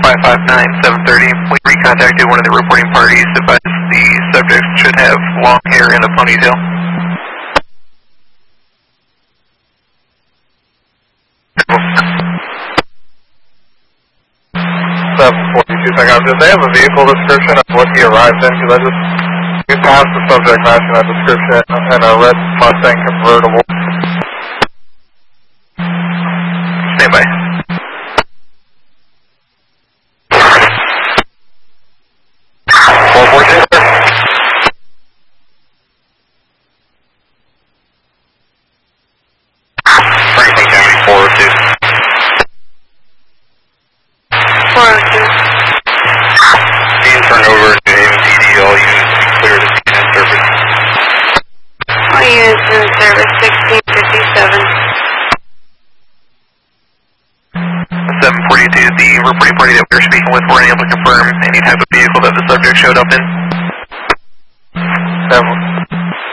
559-730. We recontacted one of the reporting parties, advised the subject should have long hair and a ponytail. 742 seconds. Did they have a vehicle description of what he arrived in? Because we passed the subject matching that description in a red Mustang convertible. Stand by. The reporting party that we were speaking with weren't able to confirm any type of vehicle that the subject showed up in.